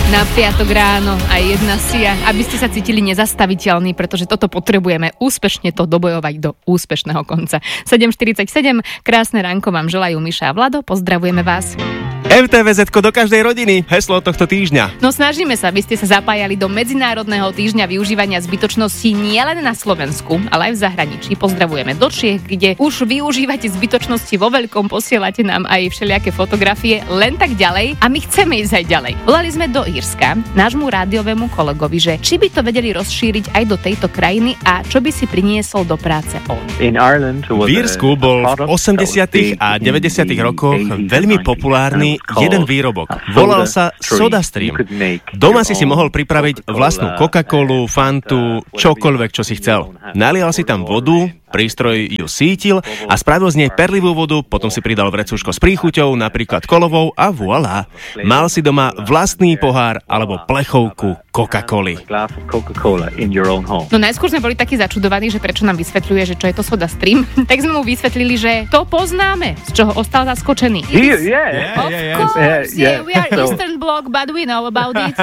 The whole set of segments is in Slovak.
Na piatok ráno a jedna sia, aby ste sa cítili nezastaviteľní, pretože toto potrebujeme úspešne to dobojovať do úspešného konca. 7:47, krásne ránko vám želajú Miša a Vlado, pozdravujeme vás. MTVZ-ko do každej rodiny, heslo tohto týždňa. No snažíme sa, aby ste sa zapájali do Medzinárodného týždňa využívania zbytočností nielen na Slovensku, ale aj v zahraničí. Pozdravujeme do Čiech, kde už využívate zbytočnosti vo veľkom, posielate nám aj všelijaké fotografie, len tak ďalej a my chceme ísť aj ďalej. Volali sme do Írska nášmu rádiovému kolegovi, že či by to vedeli rozšíriť aj do tejto krajiny a čo by si priniesol do práce on. V Írsku bol v 80. a 90. rokoch veľmi populárny jeden výrobok. Volal sa SodaStream. Doma si mohol pripraviť vlastnú Coca-Colu, Fantu, čokoľvek, čo si chcel. Nalial si tam vodu, prístroj ju sítil a spravil z nej perlivú vodu, potom si pridal vrecúško s príchuťou, napríklad kolovou a voilà. Mal si doma vlastný pohár alebo plechovku Coca-Coly. No najskôr sme boli takí začudovaní, že prečo nám vysvetľuje, že čo je to SodaStream. Tak sme mu vysvetlili, že to poznáme, z čoho ostal zaskočený. Of course, we are Eastern Bloc, but we know about it.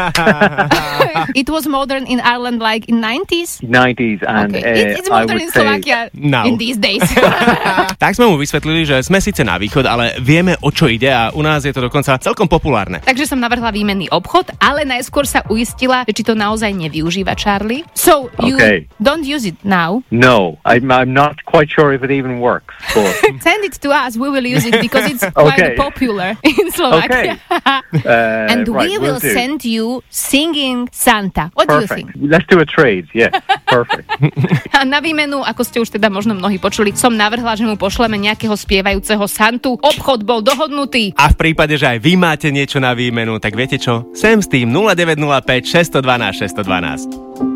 It was modern in Ireland like in 90s? 90s and it's modern in Slovakia in these days. Tak sme mu vysvetlili, že sme síce na východ, ale vieme, o čo ide a u nás je to dokonca celkom populárne. Takže som navrhla výmenný obchod, ale najskôr sa uistila, že či to naozaj nevyužíva Charlie. So you don't use it now? No, I'm not quite sure if it even works. But send it to us, we will use it because it's quite popular in Slovakia. And we will send you singing Santa. What do you think? Let's do a trade, yeah. Perfect. A na výmenu, ako ste už teda možno mnohí počuli, som navrhla, že mu pošleme nejakého spievajúceho Santu. Obchod bol dohodnutý. A v prípade, že aj vy máte niečo na výmenu, tak viete čo? Sem s tým 0905 612 612.